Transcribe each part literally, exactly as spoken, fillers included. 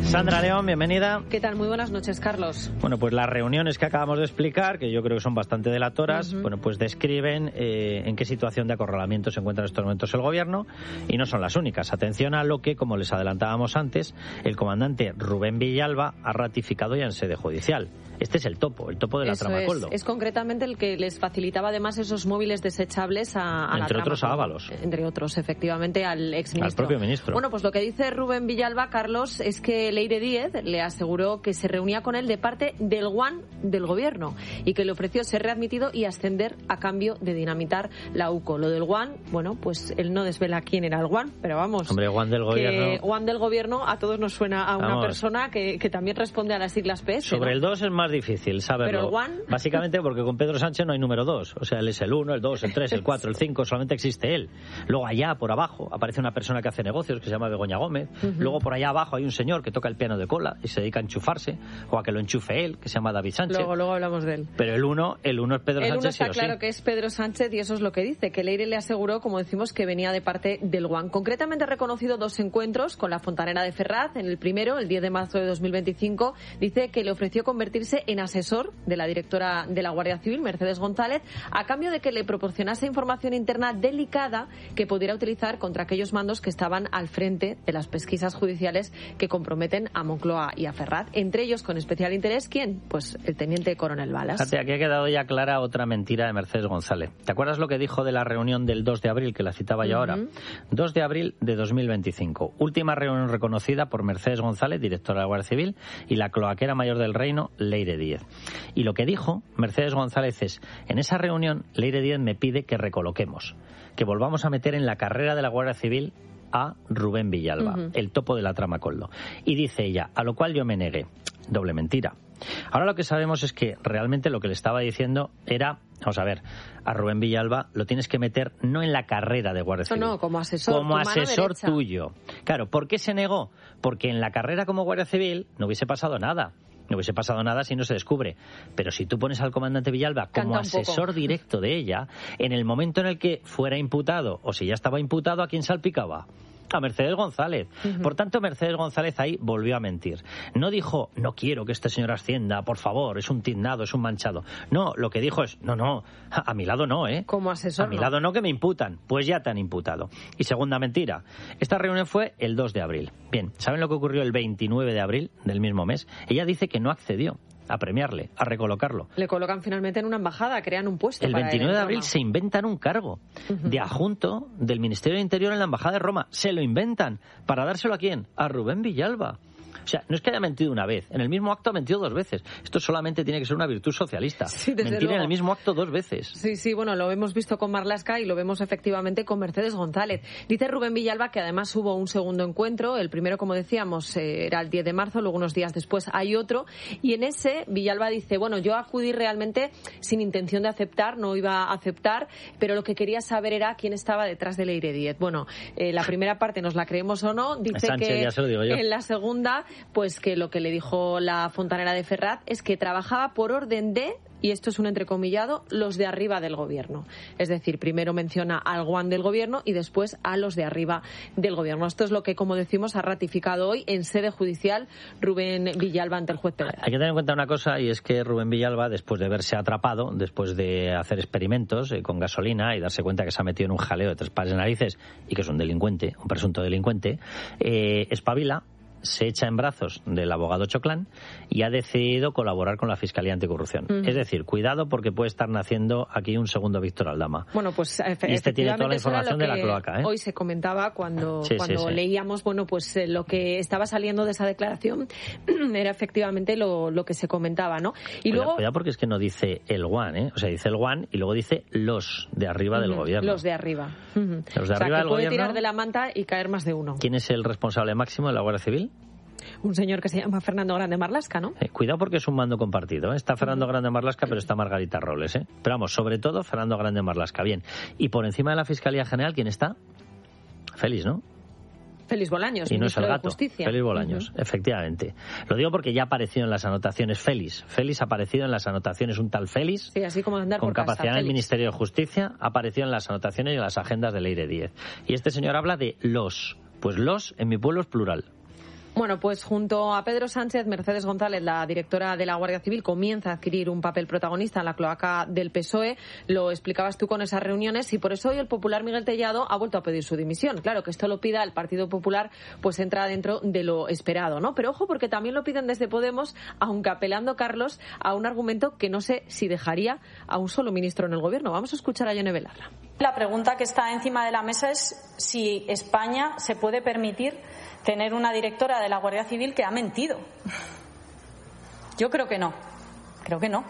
Sandra León, bienvenida. ¿Qué tal? Muy buenas noches, Carlos. Bueno, pues las reuniones que acabamos de explicar, que yo creo que son bastante delatoras, uh-huh. bueno, pues describen eh, en qué situación de acorralamiento se encuentra en estos momentos el gobierno, y no son las únicas. Atención a lo que, como les adelantábamos antes, el comandante Rubén Villalba ha ratificado ya en sede judicial. Este es el topo, el topo de la Eso trama es, Coldo. Es concretamente el que les facilitaba además esos móviles desechables a, a Entre la trama otros a Ábalos. Entre otros, efectivamente, al exministro. Al propio ministro. Bueno, pues lo que dice Rubén Villalba, Carlos, es que Leire Díez le aseguró que se reunía con él de parte del guan del gobierno y que le ofreció ser readmitido y ascender a cambio de dinamitar la UCO. Lo del guan, bueno, pues él no desvela quién era el guan, pero vamos. Hombre, guan del gobierno. Que guan del gobierno a todos nos suena a una vamos. persona que, que también responde a las siglas P S. Sobre ¿no? el dos es más difícil saberlo. Pero el guan... Básicamente porque con Pedro Sánchez no hay número dos. O sea, él es el uno, el dos, el tres, el cuatro, el cinco, solamente existe él. Luego allá, por abajo, aparece una persona que hace negocios que se llama Begoña Gómez. Uh-huh. Luego por allá abajo hay un señor que toca el piano de cola y se dedica a enchufarse, o a que lo enchufe él, que se llama David Sánchez. Luego, luego hablamos de él. Pero el uno, el uno es Pedro el Sánchez. El uno está sí o claro sí. que es Pedro Sánchez y eso es lo que dice, que Leire le aseguró, como decimos, que venía de parte del guan. Concretamente ha reconocido dos encuentros con la fontanera de Ferraz. En el primero, el diez de marzo de dos mil veinticinco, dice que le ofreció convertirse en asesor de la directora de la Guardia Civil, Mercedes González, a cambio de que le proporcionase información interna delicada que pudiera utilizar contra aquellos mandos que estaban al frente de las pesquisas judiciales que comprometen a Moncloa y a Ferraz. Entre ellos, con especial interés, ¿quién? Pues el teniente coronel Balas. Fíjate, aquí ha quedado ya clara otra mentira de Mercedes González. ¿Te acuerdas lo que dijo de la reunión del dos de abril, que la citaba yo uh-huh. ahora? dos de abril de dos mil veinticinco. Última reunión reconocida por Mercedes González, directora de la Guardia Civil, y la cloaquera mayor del reino, Leire Díez. Y lo que dijo Mercedes González es: en esa reunión, Leire Díez me pide que recoloquemos, que volvamos a meter en la carrera de la Guardia Civil a Rubén Villalba, uh-huh. el topo de la trama Coldo. Y dice ella, a lo cual yo me negué. Doble mentira. Ahora lo que sabemos es que realmente lo que le estaba diciendo era, vamos a ver, a Rubén Villalba lo tienes que meter no en la carrera de Guardia Civil. No, no, como asesor. Como asesor derecha. tuyo. Claro, ¿por qué se negó? Porque en la carrera como Guardia Civil no hubiese pasado nada. No hubiese pasado nada si no se descubre. Pero si tú pones al comandante Villalba como asesor directo de ella, en el momento en el que fuera imputado, o si ya estaba imputado, ¿a quién salpicaba? A Mercedes González. Uh-huh. Por tanto, Mercedes González ahí volvió a mentir. No dijo, no quiero que este señor ascienda, por favor, es un tiznado, es un manchado. No, lo que dijo es, no, no, a, a mi lado no, ¿eh? Como asesor, A mi no. lado no, que me imputan. Pues ya te han imputado. Y segunda mentira, esta reunión fue el dos de abril. Bien, ¿saben lo que ocurrió el veintinueve de abril del mismo mes? Ella dice que no accedió a premiarle, a recolocarlo. Le colocan finalmente en una embajada, crean un puesto. El para veintinueve él de abril se inventan un cargo uh-huh. de adjunto del Ministerio del Interior en la embajada de Roma. Se lo inventan. ¿Para dárselo a quién? A Rubén Villalba. O sea, no es que haya mentido una vez. En el mismo acto ha mentido dos veces. Esto solamente tiene que ser una virtud socialista. Sí, Mentir luego. en el mismo acto dos veces. Sí, sí, bueno, lo hemos visto con Marlaska y lo vemos efectivamente con Mercedes González. Dice Rubén Villalba que además hubo un segundo encuentro. El primero, como decíamos, eh, era el diez de marzo, luego unos días después hay otro. Y en ese, Villalba dice, bueno, yo acudí realmente sin intención de aceptar, no iba a aceptar, pero lo que quería saber era quién estaba detrás de Leire Díez. Bueno, eh, la primera parte nos la creemos o no. Dice Sánchez, que ya se lo digo yo. En la segunda, pues que lo que le dijo la fontanera de Ferraz es que trabajaba por orden de, y esto es un entrecomillado, los de arriba del gobierno. Es decir, primero menciona al guan del gobierno y después a los de arriba del gobierno. Esto es lo que, como decimos, ha ratificado hoy en sede judicial Rubén Villalba ante el juez Pérez. Hay que tener en cuenta una cosa, y es que Rubén Villalba, después de verse atrapado, después de hacer experimentos eh, con gasolina y darse cuenta que se ha metido en un jaleo de tres pares de narices y que es un delincuente, un presunto delincuente, eh, espabila, se echa en brazos del abogado Choclán y ha decidido colaborar con la Fiscalía Anticorrupción. Uh-huh. Es decir, cuidado porque puede estar naciendo aquí un segundo Víctor Aldama. Bueno, pues y este tiene toda la información de la cloaca, ¿eh? Hoy se comentaba cuando, sí, cuando sí, sí. leíamos, bueno, pues eh, lo que estaba saliendo de esa declaración era efectivamente lo, lo que se comentaba, ¿no? Y cuidado, luego cuidado porque es que no dice el guan, ¿eh? O sea, dice el guan y luego dice los de arriba uh-huh. del gobierno. Los de arriba. Uh-huh. Los de o sea, arriba que del puede gobierno. tirar de la manta y caer más de uno. ¿Quién es el responsable máximo de la Guardia Civil? Un señor que se llama Fernando Grande Marlaska, ¿no? Eh, cuidado porque es un mando compartido, ¿eh? Está Fernando uh-huh. Grande Marlaska, pero está Margarita Robles, ¿eh? Pero vamos, sobre todo Fernando Grande Marlaska. Bien. Y por encima de la Fiscalía General, ¿quién está? Félix, ¿no? Félix Bolaños, y no es el gato, Justicia. Félix Bolaños, uh-huh. efectivamente. Lo digo porque ya ha aparecido en las anotaciones Félix. Félix ha aparecido en las anotaciones, un tal Félix, sí, así como andar con por capacidad casa, en el Ministerio de Justicia, ha aparecido en las anotaciones y en las agendas de Leire Díez. Y este señor habla de los. Pues los, en mi pueblo es plural. Bueno, pues junto a Pedro Sánchez, Mercedes González, la directora de la Guardia Civil, comienza a adquirir un papel protagonista en la cloaca del P S O E. Lo explicabas tú con esas reuniones y por eso hoy el popular Miguel Tellado ha vuelto a pedir su dimisión. Claro, que esto lo pida el Partido Popular, pues entra dentro de lo esperado, ¿no? Pero ojo, porque también lo piden desde Podemos, aunque apelando, Carlos, a un argumento que no sé si dejaría a un solo ministro en el Gobierno. Vamos a escuchar a Yone Belarra. La pregunta que está encima de la mesa es si España se puede permitir tener una directora de la Guardia Civil que ha mentido. Yo creo que no, creo que no.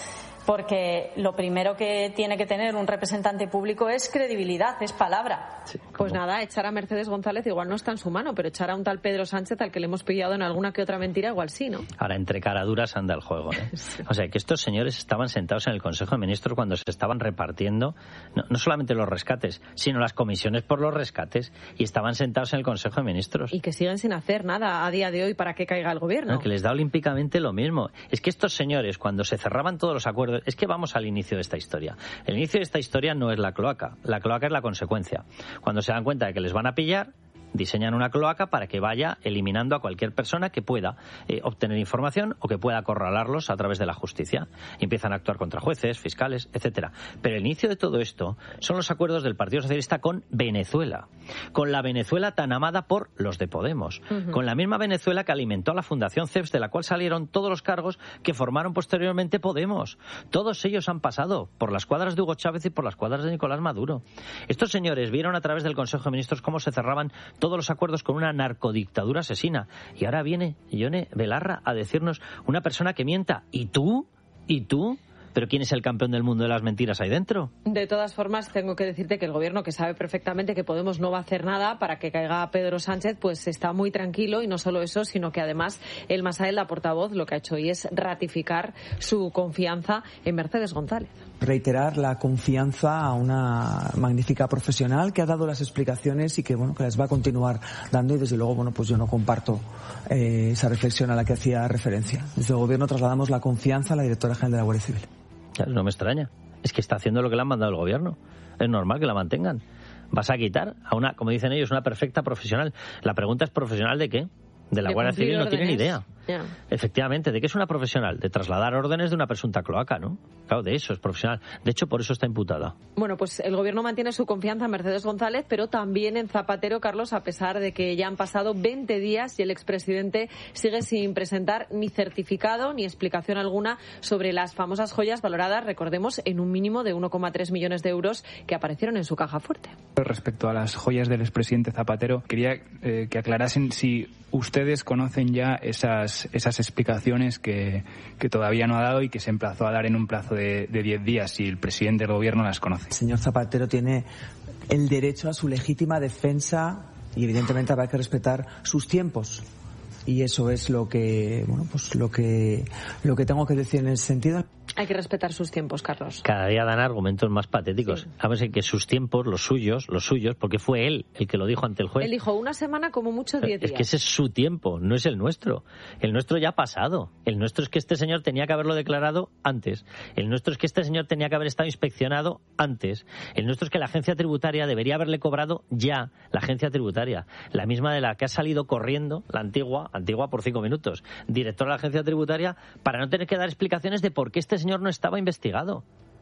Porque lo primero que tiene que tener un representante público es credibilidad, es palabra. Sí, pues nada, echar a Mercedes González igual no está en su mano, pero echar a un tal Pedro Sánchez al que le hemos pillado en alguna que otra mentira igual sí, ¿no? Ahora, entre caraduras anda el juego, ¿eh? Sí. O sea, que estos señores estaban sentados en el Consejo de Ministros cuando se estaban repartiendo no, no solamente los rescates, sino las comisiones por los rescates, y estaban sentados en el Consejo de Ministros. Y que siguen sin hacer nada a día de hoy para que caiga el Gobierno. No, que les da olímpicamente lo mismo. Es que estos señores, cuando se cerraban todos los acuerdos, es que vamos al inicio de esta historia. El inicio de esta historia no es la cloaca. La cloaca es la consecuencia. Cuando se dan cuenta de que les van a pillar, diseñan una cloaca para que vaya eliminando a cualquier persona que pueda eh, obtener información o que pueda acorralarlos a través de la justicia. Y empiezan a actuar contra jueces, fiscales, etcétera. Pero el inicio de todo esto son los acuerdos del Partido Socialista con Venezuela, con la Venezuela tan amada por los de Podemos, uh-huh. con la misma Venezuela que alimentó a la Fundación C E P S, de la cual salieron todos los cargos que formaron posteriormente Podemos. Todos ellos han pasado por las cuadras de Hugo Chávez y por las cuadras de Nicolás Maduro. Estos señores vieron a través del Consejo de Ministros cómo se cerraban todos los acuerdos con una narcodictadura asesina. Y ahora viene Yone Belarra a decirnos una persona que mienta. ¿Y tú? ¿Y tú? ¿Pero quién es el campeón del mundo de las mentiras ahí dentro? De todas formas, tengo que decirte que el Gobierno, que sabe perfectamente que Podemos no va a hacer nada para que caiga Pedro Sánchez, pues está muy tranquilo, y no solo eso, sino que además el Masael, la portavoz, lo que ha hecho hoy es ratificar su confianza en Mercedes González. Reiterar la confianza a una magnífica profesional que ha dado las explicaciones y que, bueno, que las va a continuar dando, y desde luego, bueno, pues yo no comparto eh, esa reflexión a la que hacía referencia. Desde el Gobierno trasladamos la confianza a la directora general de la Guardia Civil. No me extraña. Es que está haciendo lo que le han mandado el Gobierno. Es normal que la mantengan. Vas a quitar a una, como dicen ellos, una perfecta profesional. La pregunta es, ¿profesional de qué? De la Guardia Civil no tiene ni idea. Yeah. Efectivamente, ¿de qué es una profesional? De trasladar órdenes de una presunta cloaca, ¿no? Claro, de eso es profesional. De hecho, por eso está imputada. Bueno, pues el Gobierno mantiene su confianza en Mercedes González, pero también en Zapatero, Carlos, a pesar de que ya han pasado veinte días y el expresidente sigue sin presentar ni certificado ni explicación alguna sobre las famosas joyas valoradas, recordemos, en un mínimo de uno coma tres millones de euros que aparecieron en su caja fuerte. Respecto a las joyas del expresidente Zapatero, quería eh, que aclarasen si ustedes conocen ya esas, esas explicaciones que, que todavía no ha dado y que se emplazó a dar en un plazo de diez días, si el presidente del Gobierno las conoce. El señor Zapatero tiene el derecho a su legítima defensa y evidentemente habrá que respetar sus tiempos. Y eso es lo que, bueno, pues lo que, lo que tengo que decir en ese sentido. Hay que respetar sus tiempos, Carlos. Cada día dan argumentos más patéticos. Sí. A ver, que sus tiempos, los suyos, los suyos, porque fue él el que lo dijo ante el juez. Él dijo una semana, como mucho diez días. Es que ese es su tiempo, no es el nuestro. El nuestro ya ha pasado. El nuestro es que este señor tenía que haberlo declarado antes. El nuestro es que este señor tenía que haber estado inspeccionado antes. El nuestro es que la agencia tributaria debería haberle cobrado ya, la agencia tributaria. La misma de la que ha salido corriendo, la antigua, antigua por cinco minutos, directora de la agencia tributaria, para no tener que dar explicaciones de por qué este señor no estaba investigado.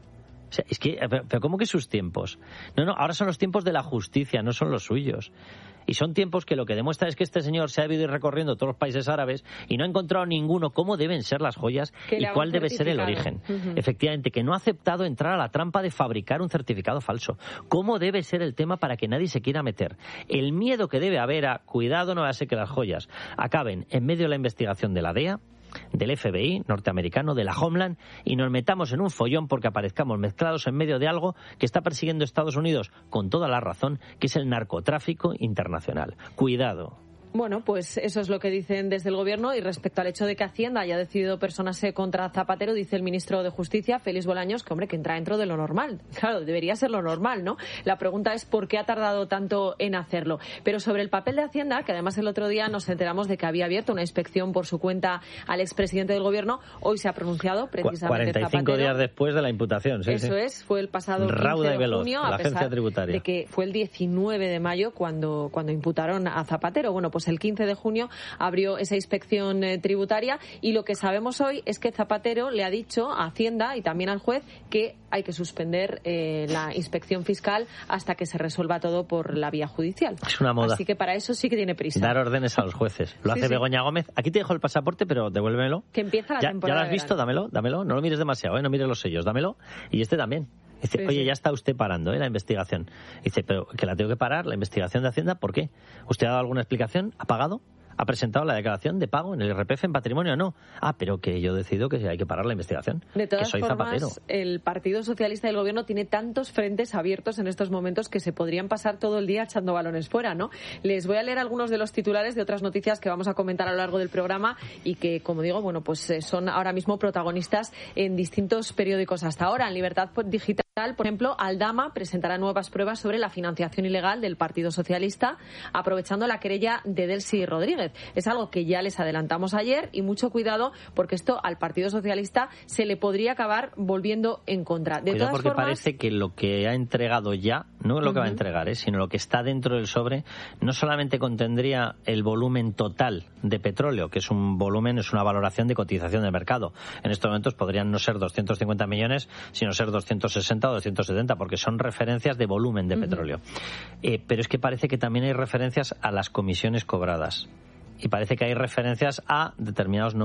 O sea, es que, pero, pero ¿cómo que sus tiempos? No, no, ahora son los tiempos de la justicia, no son los suyos. Y son tiempos que lo que demuestra es que este señor se ha debido ir recorriendo todos los países árabes y no ha encontrado ninguno cómo deben ser las joyas y cuál debe ser el origen. Uh-huh. Efectivamente, que no ha aceptado entrar a la trampa de fabricar un certificado falso. ¿Cómo debe ser el tema para que nadie se quiera meter? El miedo que debe haber a, cuidado, no va a ser que las joyas acaben en medio de la investigación de la D E A, del F B I norteamericano, de la Homeland, y nos metamos en un follón porque aparezcamos mezclados en medio de algo que está persiguiendo Estados Unidos con toda la razón, que es el narcotráfico internacional. Cuidado. Bueno, pues eso es lo que dicen desde el Gobierno. Y respecto al hecho de que Hacienda haya decidido personarse contra Zapatero, dice el ministro de Justicia, Félix Bolaños, que hombre, que entra dentro de lo normal. Claro, debería ser lo normal, ¿no? La pregunta es por qué ha tardado tanto en hacerlo. Pero sobre el papel de Hacienda, que además el otro día nos enteramos de que había abierto una inspección por su cuenta al expresidente del Gobierno, hoy se ha pronunciado precisamente cuarenta y cinco Zapatero. Días después de la imputación. Sí, eso sí. es, fue el pasado Rauda quince y veloz, de junio, la a agencia pesar tributaria. de que fue el diecinueve de mayo cuando, cuando imputaron a Zapatero. Bueno, pues pues el quince de junio abrió esa inspección eh, tributaria, y lo que sabemos hoy es que Zapatero le ha dicho a Hacienda y también al juez que hay que suspender eh, la inspección fiscal hasta que se resuelva todo por la vía judicial. Es una moda. Así que para eso sí que tiene prisa. Dar órdenes a los jueces. Lo Sí, hace sí. Begoña Gómez. Aquí te dejo el pasaporte, pero devuélvemelo. Que empieza la ya, temporada ¿Ya lo has de visto? verano. Dámelo, dámelo. No lo mires demasiado, ¿eh? No mires los sellos. Dámelo. Y este también. Dice, Sí, oye, sí. ya está usted parando, ¿eh? La investigación. Dice, pero que la tengo que parar, la investigación de Hacienda, ¿por qué? ¿Usted ha dado alguna explicación? ¿Ha pagado? ¿Ha presentado la declaración de pago en el I R P F en patrimonio o no? Ah, pero que yo decido que hay que parar la investigación. De todas que soy formas, Zapatero. el Partido Socialista del Gobierno tiene tantos frentes abiertos en estos momentos que se podrían pasar todo el día echando balones fuera, ¿no? Les voy a leer algunos de los titulares de otras noticias que vamos a comentar a lo largo del programa y que, como digo, bueno, pues eh, son ahora mismo protagonistas en distintos periódicos hasta ahora. En Libertad Digital, por ejemplo, Aldama presentará nuevas pruebas sobre la financiación ilegal del Partido Socialista, aprovechando la querella de Delcy Rodríguez. Es algo que ya les adelantamos ayer, y mucho cuidado porque esto al Partido Socialista se le podría acabar volviendo en contra. De Cuidado, todas porque formas, parece que lo que ha entregado ya, no lo que va a entregar, ¿eh? sino lo que está dentro del sobre, no solamente contendría el volumen total de petróleo, que es un volumen, es una valoración de cotización del mercado. En estos momentos podrían no ser doscientos cincuenta millones, sino ser doscientos sesenta o doscientos setenta, porque son referencias de volumen de petróleo. Eh, pero es que parece que también hay referencias a las comisiones cobradas. Y parece que hay referencias a determinados